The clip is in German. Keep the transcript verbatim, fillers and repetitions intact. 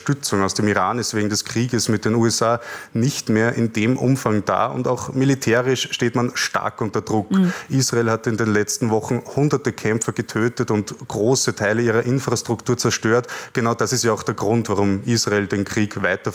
Unterstützung aus dem Iran ist wegen des Krieges mit den U S A nicht mehr in dem Umfang da. Und auch militärisch steht man stark unter Druck. Mhm. Israel hat in den letzten Wochen hunderte Kämpfer getötet und große Teile ihrer Infrastruktur zerstört. Genau das ist ja auch der Grund, warum Israel den Krieg weiter